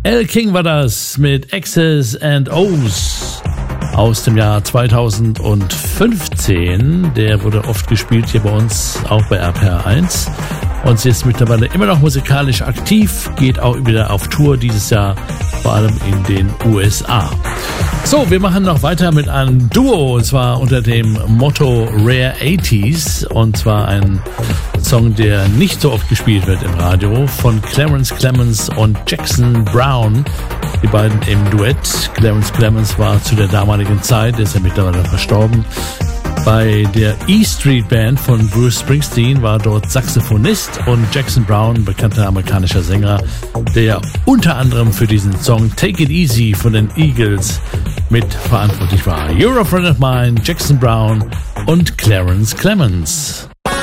Elle King war das mit X's and O's aus dem Jahr 2015. Der wurde oft gespielt hier bei uns, auch bei RPR 1. Und sie ist mittlerweile immer noch musikalisch aktiv, geht auch wieder auf Tour dieses Jahr, vor allem in den USA. So, wir machen noch weiter mit einem Duo, und zwar unter dem Motto Rare 80s, und zwar ein Song, der nicht so oft gespielt wird im Radio, von Clarence Clemons und Jackson Browne, die beiden im Duett. Clarence Clemons war zu der damaligen Zeit, der ist ja mittlerweile verstorben, bei der E Street Band von Bruce Springsteen, war dort Saxophonist, und Jackson Browne, bekannter amerikanischer Sänger, der ja unter anderem für diesen Song Take It Easy von den Eagles mit verantwortlich war. You're a Friend of Mine, Jackson Browne und Clarence Clemons.